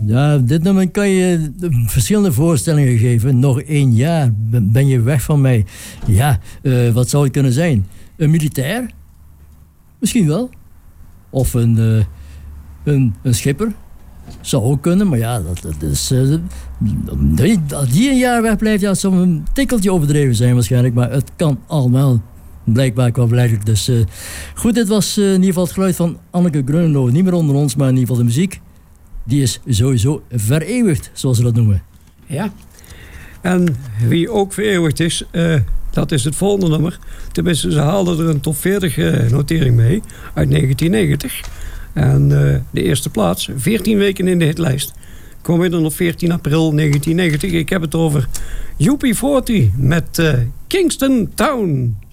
Ja, dit nummer kan je verschillende voorstellingen geven. Nog 1 jaar ben je weg van mij. Ja, wat zou het kunnen zijn? Een militair? Misschien wel. Of een schipper? Zou ook kunnen, maar ja, dat is... dat die 1 jaar wegblijft, ja, het zou een tikkeltje overdreven zijn waarschijnlijk. Maar het kan allemaal. Blijkbaar qua blijkbaar. Dus goed, dit was in ieder geval het geluid van Anneke Greunlo. Niet meer onder ons, maar in ieder geval de muziek. Die is sowieso vereeuwigd, zoals ze dat noemen. Ja. En wie ook vereeuwigd is, dat is het volgende nummer. Tenminste, ze haalden er een top 40 notering mee uit 1990. En de eerste plaats, 14 weken in de hitlijst. Kom je dan op 14 april 1990. Ik heb het over UB40 met Kingston Town.